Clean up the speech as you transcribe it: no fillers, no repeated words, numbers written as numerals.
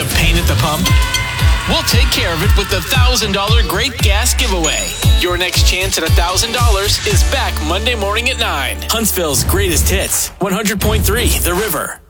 of pain at the pump? We'll take care of it with the $1,000 Great Gas Giveaway. Your next chance at $1,000 is back Monday morning at 9. Huntsville's greatest hits, 100.3 The River.